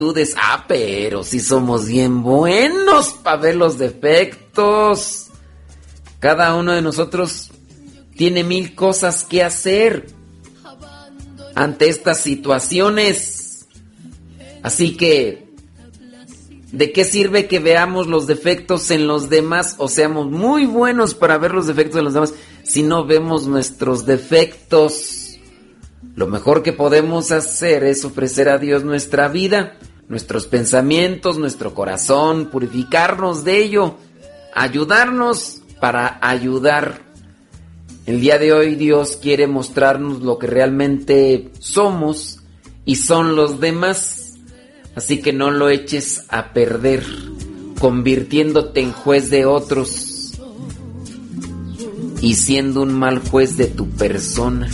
Pero sí somos bien buenos para ver los defectos. Cada uno de nosotros tiene 1000 cosas que hacer ante estas situaciones. Así que, ¿de qué sirve que veamos los defectos en los demás o seamos muy buenos para ver los defectos de los demás si no vemos nuestros defectos? Lo mejor que podemos hacer es ofrecer a Dios nuestra vida, nuestros pensamientos, nuestro corazón, purificarnos de ello, ayudarnos para ayudar. El día de hoy Dios quiere mostrarnos lo que realmente somos y son los demás. Así que no lo eches a perder, convirtiéndote en juez de otros y siendo un mal juez de tu persona.